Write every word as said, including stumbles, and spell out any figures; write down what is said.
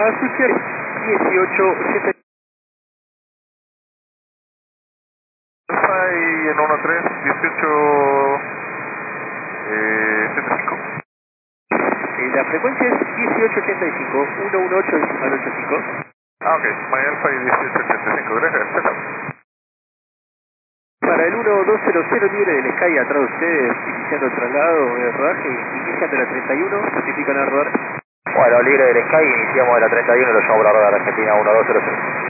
Azucia dieciocho ochenta y cinco. Alfa y en uno tres, dieciocho setenta y cinco. Eh, la frecuencia es dieciocho ochenta y cinco, ciento dieciocho decimal ochenta y cinco. Ah, ok, My Alfa y dieciocho ochenta y cinco, gracias, chao. Para el uno dos cero cero libre del Sky atrás de ustedes, iniciando el traslado de rodaje, iniciando la treinta y uno, notifican a rodar. Bueno, libre del Sky, iniciamos de la treinta y uno y lo llevamos a la rodar Argentina uno dos cero cero.